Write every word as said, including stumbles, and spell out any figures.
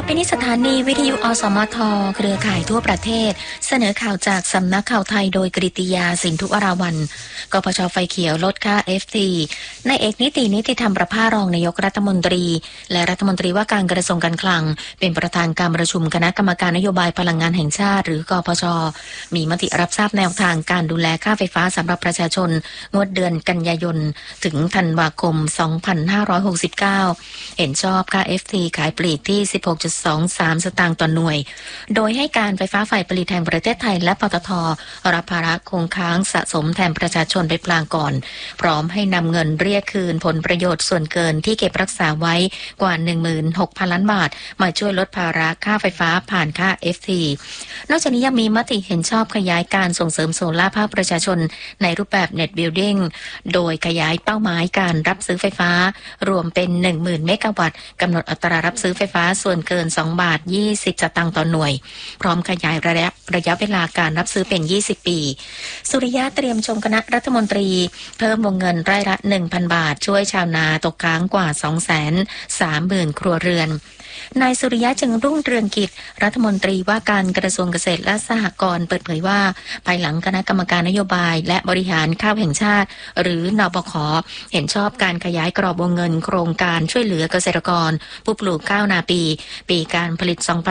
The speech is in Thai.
ไปนี้สถานีวิทยุอสมทเครือข่ายทั่วประเทศเสนอข่าวจากสำนักข่าวไทยโดยกฤติยาสินธุอราวัลกปชไฟเขียวลดค่า เอฟ ที นายเอกนิตินิติธรรมประภารองนายกรัฐมนตรีและรัฐมนตรีว่าการกระทรวงการคลังเป็นประธานการประชุมคณะกรรมการนโยบายพลังงานแห่งชาติหรือกปชมีมติรับทราบแนวทางการดูแลค่าไฟฟ้าสำหรับประชาชนงวดเดือนกันยายนถึงธันวาคมสองพันห้าร้อยหกสิบเก้าเห็นชอบค่า เอฟ ที ขายปลีกที่ สิบหกจุดสองสาม สตางค์ต่อหน่วยโดยให้การไฟฟ้าฝ่ายผลิตแห่งประเทศไทยและปตท.รับภาระคงค้างสะสมแทนประชาชนไปพลางก่อนพร้อมให้นำเงินเรียกคืนผลประโยชน์ส่วนเกินที่เก็บรักษาไว้กว่า หนึ่งหมื่นหกพัน ล้านบาทมาช่วยลดภาระค่าไฟฟ้าผ่านค่า เอฟ ที นอกจากนี้ยังมีมติเห็นชอบขยายการส่งเสริมโซล่าร์ภาคประชาชนในรูปแบบ Net Building โดยขยายเป้าหมายการรับซื้อไฟฟ้ารวมเป็น หนึ่งหมื่น เมกะวัตต์กำหนดอัตรารับซื้อไฟฟ้าส่วนเกินสองบาทยี่สิบสตางค์ต่อหน่วยพร้อมขยายระยะระยะเวลาการรับซื้อเป็นยี่สิบปีสุริยะเตรียมชมคณะรัฐมนตรีเพิ่มวงเงินไร่ละ หนึ่งพัน บาทช่วยชาวนาตกค้างกว่า สองแสนสามหมื่น ครัวเรือนนายสุริยะจึงรุ่งเรืองกิจรัฐมนตรีว่าการกระทรวงเกษตรและสหกรณ์เปิดเผยว่าภายหลังคณะกรรมการนโยบายและบริหารข้าวแห่งชาติหรือนปข.เห็นชอบการขยายกรอบวงเงินโครงการช่วยเหลือเกษตรกรผู้ปลูกข้าวนาปีปีการผลิต